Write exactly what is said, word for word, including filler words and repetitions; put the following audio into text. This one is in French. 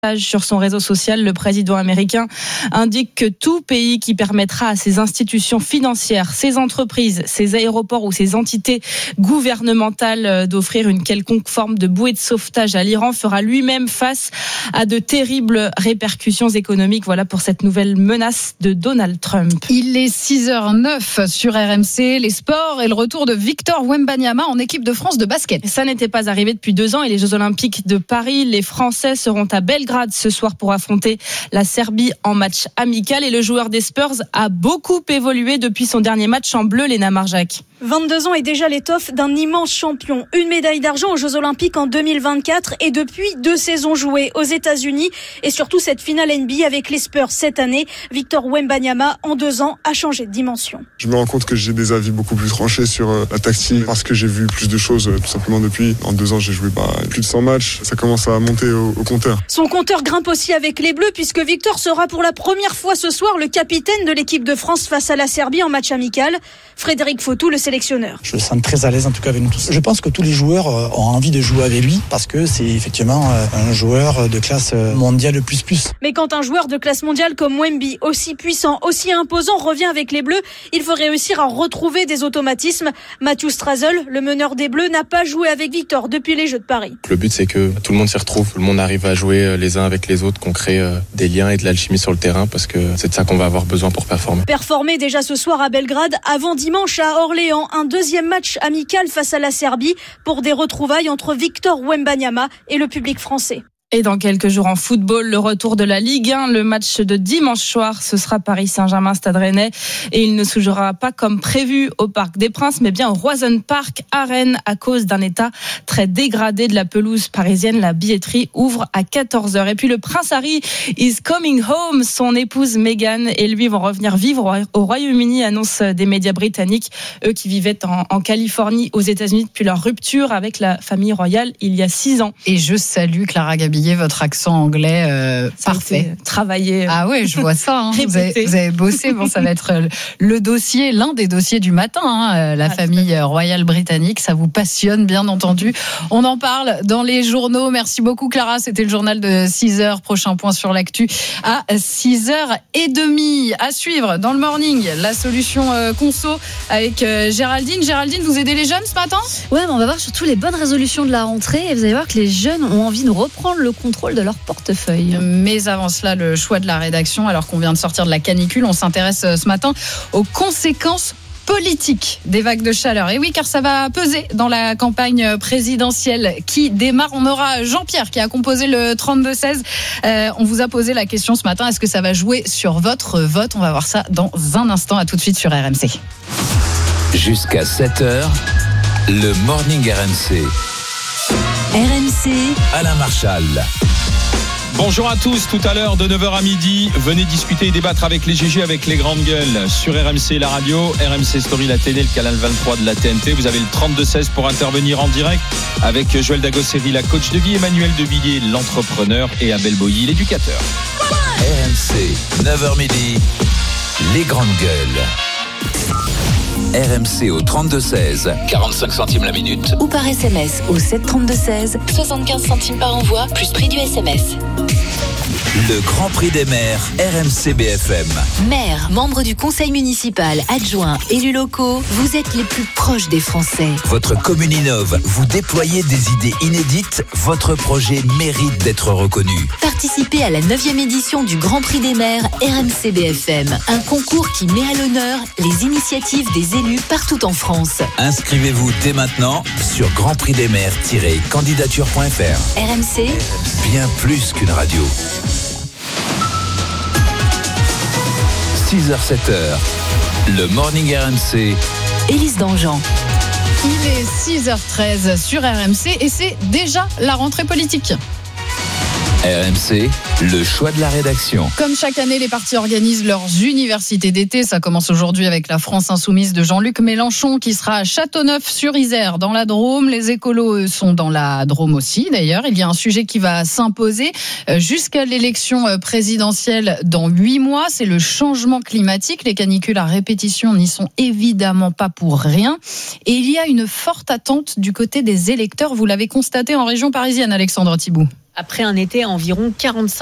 Sur son réseau social, le président américain indique que tout pays qui permettra à ses institutions financières, ses entreprises, ses aéroports ou ses entités gouvernementales d'offrir une quelconque forme de bouée de sauvetage à l'Iran fera lui-même face à de terribles répercussions économiques. Voilà pour cette nouvelle menace de Donald Trump. Il est six heures neuf sur R M C, les sports et le retour de Victor Wembanyama en équipe de France de basket. Ça n'était pas arrivé depuis deux ans et les Jeux Olympiques de Paris, les Français seront à Belgrade ce soir pour affronter la Serbie en match amical et le joueur des Spurs a beaucoup évolué depuis son dernier match en bleu, Léna Marjac. vingt-deux ans et déjà l'étoffe d'un immense champion. Une médaille d'argent aux Jeux Olympiques en deux mille vingt-quatre et depuis deux saisons jouées aux États-Unis et surtout cette finale N B A avec les Spurs cette année. Victor Wembanyama, en deux ans, a changé de dimension. Je me rends compte que j'ai des avis beaucoup plus tranchés sur la tactique parce que j'ai vu plus de choses tout simplement depuis. En deux ans, j'ai joué bah, plus de cent matchs. Ça commence à monter au, au compteur. Son compteur grimpe aussi avec les Bleus puisque Victor sera pour la première fois ce soir le capitaine de l'équipe de France face à la Serbie en match amical. Frédéric Fautou, le sélectionneur. Je le sens très à l'aise en tout cas avec nous tous. Je pense que tous les joueurs ont envie de jouer avec lui parce que c'est effectivement un joueur de classe mondiale plus plus. Mais quand un joueur de classe mondiale comme Wemby, aussi puissant, aussi imposant, revient avec les Bleus, il faut réussir à retrouver des automatismes. Matthew Strazel, le meneur des Bleus, n'a pas joué avec Victor depuis les Jeux de Paris. Le but c'est que tout le monde s'y retrouve, tout le monde arrive à jouer les uns avec les autres, qu'on crée des liens et de l'alchimie sur le terrain parce que c'est de ça qu'on va avoir besoin pour performer. Performer déjà ce soir à Belgrade, avant dimanche à Orléans, un deuxième match amical face à la Serbie pour des retrouvailles entre Victor Wembanyama et le public français. Et dans quelques jours en football, le retour de la Ligue un, le match de dimanche soir, ce sera Paris Saint-Germain Stade Rennais et il ne se jouera pas comme prévu au Parc des Princes, mais bien au Roison Park à Rennes à cause d'un état très dégradé de la pelouse parisienne. La billetterie ouvre à quatorze heures. Et puis le prince Harry is coming home. Son épouse Meghan et lui vont revenir vivre au Royaume-Uni, annonce des médias britanniques, eux qui vivaient en, en Californie aux États-Unis depuis leur rupture avec la famille royale il y a six ans. Et je salue Clara Gabi. Votre accent anglais euh, parfait. Travaillé. Ah oui, je vois ça. Hein. vous, avez, vous avez bossé. Bon, ça va être le dossier, l'un des dossiers du matin. Hein, la ah, famille royale britannique, ça vous passionne, bien entendu. On en parle dans les journaux. Merci beaucoup, Clara. C'était le journal de six heures. Prochain point sur l'actu à six heures trente. À suivre dans le morning, la solution euh, conso avec euh, Géraldine. Géraldine, vous aidez les jeunes ce matin ? Ouais, mais on va voir surtout les bonnes résolutions de la rentrée. Et vous allez voir que les jeunes ont envie de reprendre le contrôle de leur portefeuille. Mais avant cela, le choix de la rédaction, alors qu'on vient de sortir de la canicule, on s'intéresse ce matin aux conséquences politique des vagues de chaleur. Et oui, car ça va peser dans la campagne présidentielle qui démarre. On aura Jean-Pierre qui a composé le trente-deux seize. Euh, on vous a posé la question ce matin, est-ce que ça va jouer sur votre vote ? On va voir ça dans un instant. À tout de suite sur R M C. Jusqu'à sept heures, le Morning R M C. R M C, Alain Marchal. Bonjour à tous, tout à l'heure de neuf heures à midi, venez discuter et débattre avec les G G, avec les grandes gueules sur R M C la radio, R M C Story la télé, le canal vingt-trois de la T N T. Vous avez le trente-deux seize pour intervenir en direct avec Joël Dagosseri, la coach de vie, Emmanuel Devilliers, l'entrepreneur, et Abel Boilly, l'éducateur. R M C, neuf heures midi, les grandes gueules. R M C au trente-deux seize, quarante-cinq centimes la minute. Ou par S M S au sept trente-deux seize, soixante-quinze centimes par envoi, plus prix du S M S. Le Grand Prix des maires, R M C B F M. Maires, membres du conseil municipal, adjoints, élus locaux, vous êtes les plus proches des Français. Votre commune innove, vous déployez des idées inédites, votre projet mérite d'être reconnu. Participez à la neuvième édition du Grand Prix des maires R M C B F M, un concours qui met à l'honneur les initiatives des élus partout en France. Inscrivez-vous dès maintenant sur grand prix des maires tiret candidature point f r. R M C, bien plus qu'une radio. six heures sept heures, le Morning R M C. Élise Dangean. Il est six heures treize sur R M C et c'est déjà la rentrée politique. R M C, le choix de la rédaction. Comme chaque année, les partis organisent leurs universités d'été. Ça commence aujourd'hui avec la France Insoumise de Jean-Luc Mélenchon qui sera à Châteauneuf-sur-Isère dans la Drôme. Les écolos, eux, sont dans la Drôme aussi. D'ailleurs, il y a un sujet qui va s'imposer jusqu'à l'élection présidentielle dans huit mois. C'est le changement climatique. Les canicules à répétition n'y sont évidemment pas pour rien. Et il y a une forte attente du côté des électeurs. Vous l'avez constaté en région parisienne, Alexandre Thibault. après un été à environ quarante-cinq